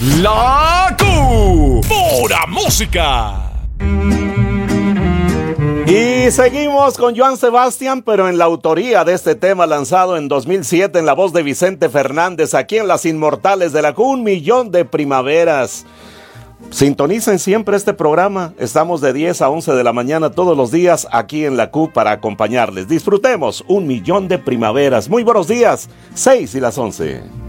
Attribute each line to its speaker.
Speaker 1: La Q, pura música.
Speaker 2: Y seguimos con Joan Sebastián, pero en la autoría de este tema lanzado en 2007 en la voz de Vicente Fernández, aquí en Las Inmortales de la Q, 1,000,000 de primaveras. Sintonicen siempre este programa, estamos de 10 a 11 de la mañana todos los días aquí en la Q para acompañarles. Disfrutemos 1,000,000 de primaveras. Muy buenos días, 6 y las 11.